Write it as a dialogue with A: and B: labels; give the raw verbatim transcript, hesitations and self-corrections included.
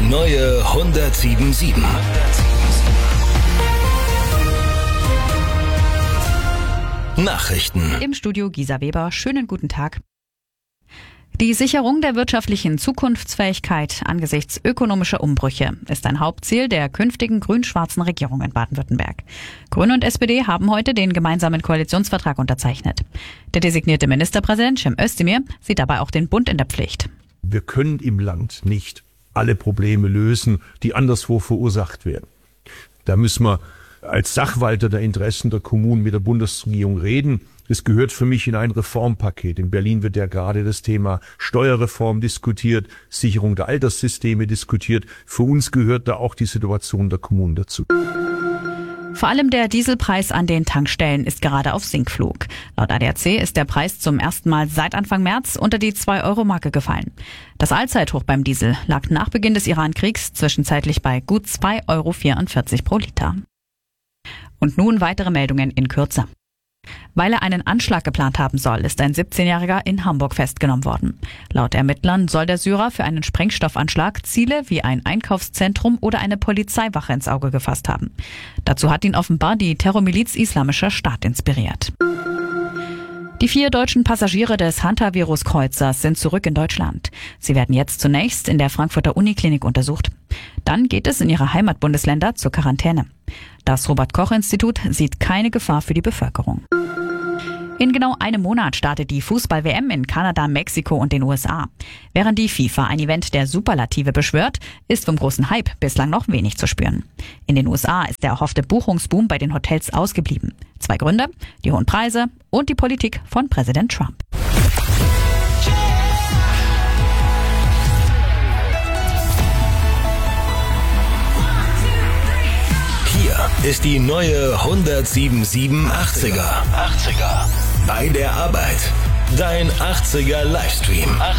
A: neue hundertsieben Komma sieben. Nachrichten.
B: Im Studio Gisa Weber. Schönen guten Tag. Die Sicherung der wirtschaftlichen Zukunftsfähigkeit angesichts ökonomischer Umbrüche ist ein Hauptziel der künftigen grün-schwarzen Regierung in Baden-Württemberg. Grüne und S P D haben heute den gemeinsamen Koalitionsvertrag unterzeichnet. Der designierte Ministerpräsident Cem Özdemir sieht dabei auch den Bund in der Pflicht.
C: Wir können im Land nicht alle Probleme lösen, die anderswo verursacht werden. Da müssen wir als Sachwalter der Interessen der Kommunen mit der Bundesregierung reden. Das gehört für mich in ein Reformpaket. In Berlin wird ja gerade das Thema Steuerreform diskutiert, Sicherung der Alterssysteme diskutiert. Für uns gehört da auch die Situation der Kommunen dazu.
B: Vor allem der Dieselpreis an den Tankstellen ist gerade auf Sinkflug. Laut A D A C ist der Preis zum ersten Mal seit Anfang März unter die zwei Euro Marke gefallen. Das Allzeithoch beim Diesel lag nach Beginn des Iran-Kriegs zwischenzeitlich bei gut zwei Euro vierundvierzig pro Liter. Und nun weitere Meldungen in Kürze. Weil er einen Anschlag geplant haben soll, ist ein siebzehnjähriger in Hamburg festgenommen worden. Laut Ermittlern soll der Syrer für einen Sprengstoffanschlag Ziele wie ein Einkaufszentrum oder eine Polizeiwache ins Auge gefasst haben. Dazu hat ihn offenbar die Terrormiliz Islamischer Staat inspiriert. Die vier deutschen Passagiere des Hantavirus-Kreuzers sind zurück in Deutschland. Sie werden jetzt zunächst in der Frankfurter Uniklinik untersucht. Dann geht es in ihre Heimatbundesländer zur Quarantäne. Das Robert-Koch-Institut sieht keine Gefahr für die Bevölkerung. In genau einem Monat startet die Fußball-W M in Kanada, Mexiko und den U S A. Während die FIFA ein Event der Superlative beschwört, ist vom großen Hype bislang noch wenig zu spüren. In den U S A ist der erhoffte Buchungsboom bei den Hotels ausgeblieben. Zwei Gründe: die hohen Preise und die Politik von Präsident Trump.
A: Hier ist die neue hundertsieben Komma sieben achtziger. Bei der Arbeit. Dein achtziger Livestream.